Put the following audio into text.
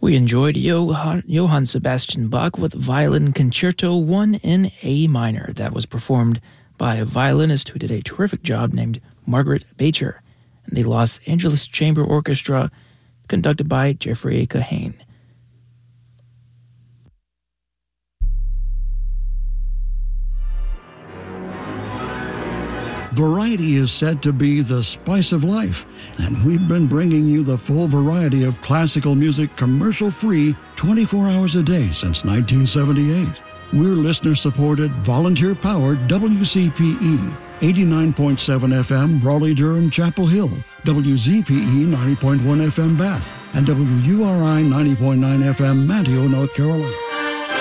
We enjoyed Johann Sebastian Bach with Violin Concerto 1 in A minor. That was performed by a violinist who did a terrific job named Margaret Beecher, and the Los Angeles Chamber Orchestra, conducted by Jeffrey Kahane. Variety is said to be the spice of life, and we've been bringing you the full variety of classical music commercial-free 24 hours a day since 1978. We're listener-supported, volunteer-powered WCPE, 89.7 FM, Raleigh-Durham, Chapel Hill, WZPE 90.1 FM, Bath, and WURI 90.9 FM, Manteo, North Carolina.